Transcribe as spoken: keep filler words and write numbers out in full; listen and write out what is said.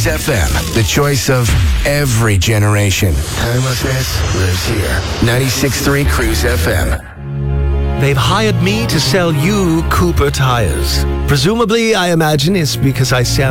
Cruise F M, the choice of every generation. Timelessness lives here. ninety-six point three Cruise F M. They've hired me to sell you Cooper tires. Presumably, I imagine it's because I sound